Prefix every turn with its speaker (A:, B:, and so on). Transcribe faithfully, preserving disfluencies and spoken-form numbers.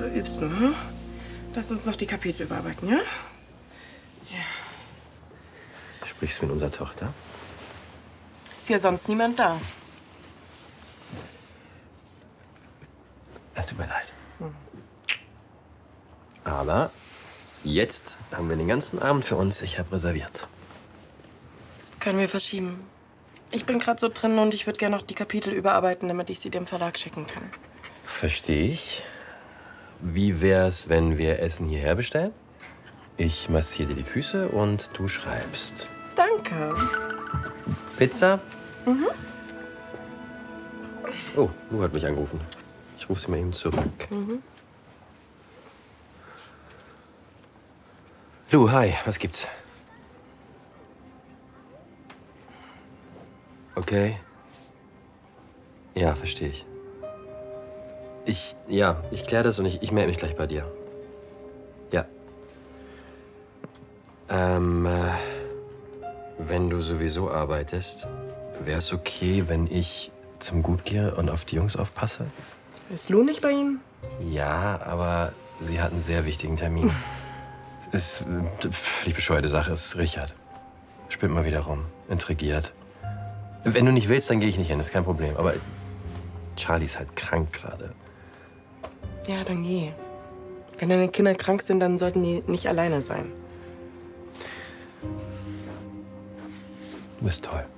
A: übst nur, hm? Lass uns noch die Kapitel überarbeiten, ja? Ja.
B: Sprichst du mit unserer Tochter?
A: Ist hier sonst niemand da?
B: Es tut mir leid. Hm. Aber jetzt haben wir den ganzen Abend für uns. Ich habe reserviert.
A: Können wir verschieben. Ich bin gerade so drin und ich würde gerne noch die Kapitel überarbeiten, damit ich sie dem Verlag schicken kann.
B: Verstehe ich. Wie wär's, wenn wir Essen hierher bestellen? Ich massiere dir die Füße und du schreibst.
A: Danke.
B: Pizza?
A: Mhm.
B: Oh, Lu hat mich angerufen. Ich rufe sie mal eben zurück.
A: Mhm.
B: Lu, hi, was gibt's? Okay. Ja, verstehe ich. Ich, ja, ich kläre das und ich, ich melde mich gleich bei dir. Ja. Ähm, äh, wenn du sowieso arbeitest, wäre es okay, wenn ich zum Gut gehe und auf die Jungs aufpasse?
A: Ist Lu nicht bei Ihnen?
B: Ja, aber sie hat einen sehr wichtigen Termin. Es ist eine völlig bescheuerte Sache. Es ist Richard. Spinnt mal wieder rum. Intrigiert. Wenn du nicht willst, dann gehe ich nicht hin. Das ist kein Problem. Aber Charlie ist halt krank gerade.
A: Ja, dann geh. Wenn deine Kinder krank sind, dann sollten die nicht alleine sein.
B: Du bist toll.